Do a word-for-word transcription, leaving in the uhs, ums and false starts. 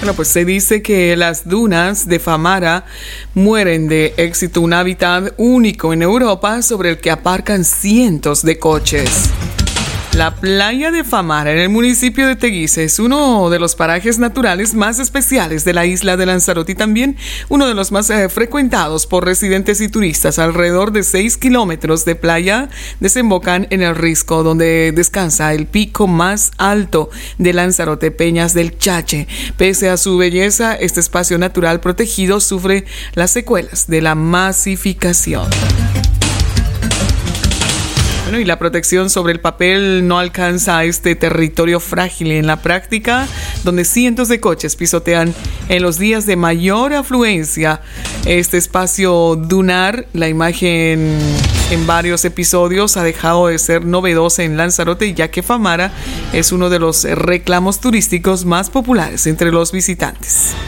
Bueno, pues se dice que las dunas de Famara mueren de éxito, un hábitat único en Europa sobre el que aparcan cientos de coches. La playa de Famara en el municipio de Teguise es uno de los parajes naturales más especiales de la isla de Lanzarote y también uno de los más eh, frecuentados por residentes y turistas. Alrededor de seis kilómetros de playa desembocan en el Risco, donde descansa el pico más alto de Lanzarote, Peñas del Chache. Pese a su belleza, este espacio natural protegido sufre las secuelas de la masificación. Bueno, y la protección sobre el papel no alcanza a este territorio frágil en la práctica, donde cientos de coches pisotean en los días de mayor afluencia este espacio dunar. La imagen en varios episodios ha dejado de ser novedosa en Lanzarote, ya que Famara es uno de los reclamos turísticos más populares entre los visitantes.